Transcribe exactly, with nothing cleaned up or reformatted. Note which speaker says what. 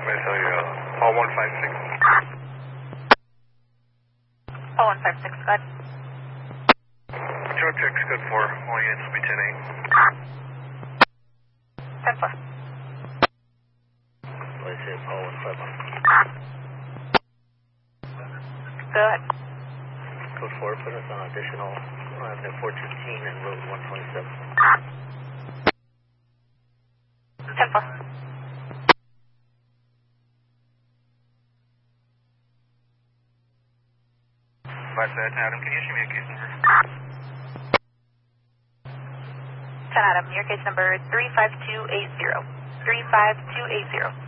Speaker 1: I tell you, uh, Paul one five six.
Speaker 2: Paul one five six, go ahead.
Speaker 1: Joe checks good for all units will be ten eight.
Speaker 2: ten four.
Speaker 3: Let's say Paul one five one.
Speaker 2: Go ahead.
Speaker 3: Code four, put us on additional on the four fifteen and road one twenty-seven.
Speaker 2: ten four.
Speaker 1: five seven, Adam, can you issue me a case number?
Speaker 2: ten Adam, your case number three five two eight zero. three five two eight zero.